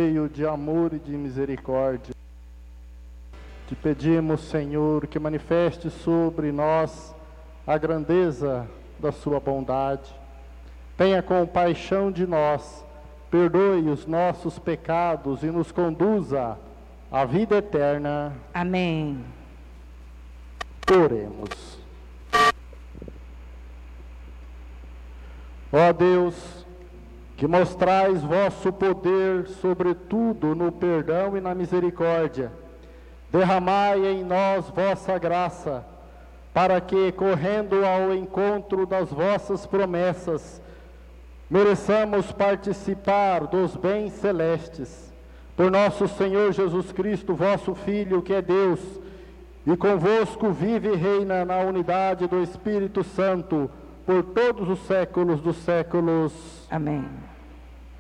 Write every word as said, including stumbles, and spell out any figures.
cheio de amor e de misericórdia. Te pedimos, Senhor, que manifeste sobre nós a grandeza da sua bondade. Tenha compaixão de nós, perdoe os nossos pecados e nos conduza à vida eterna. Amém. Oremos. Ó Deus, que mostrais vosso poder, sobretudo no perdão e na misericórdia, derramai em nós vossa graça, para que, correndo ao encontro das vossas promessas, mereçamos participar dos bens celestes. Por nosso Senhor Jesus Cristo, vosso Filho, que é Deus, e convosco vive e reina na unidade do Espírito Santo, por todos os séculos dos séculos. Amém.